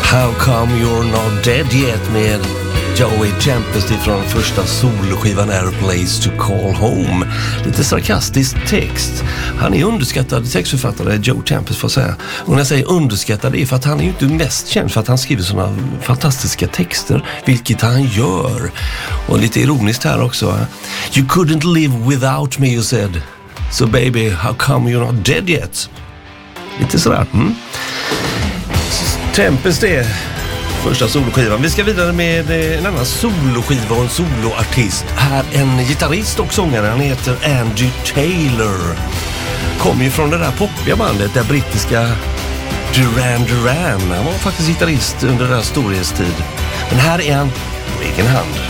How Come You're Not Dead Yet med Joey Tempest ifrån första soloskivan Airplanes to Call Home. Lite sarkastisk text. Han är underskattad textförfattare, Joe Tempest, får jag säga. Och när jag säger underskattad är för att han är ju inte mest känd för att han skriver sådana fantastiska texter, vilket han gör. Och lite ironiskt här också. You couldn't live without me, you said. So baby, how come you're not dead yet? Lite sådär. Tempest är första soloskivan. Vi ska vidare med en annan soloskiva och en soloartist. Här en gitarrist och sångare. Han heter Andy Taylor. Kommer ju från det där poppiga bandet, det brittiska Duran Duran. Han var faktiskt gitarrist under deras storhetstid. Men här är han på egen hand.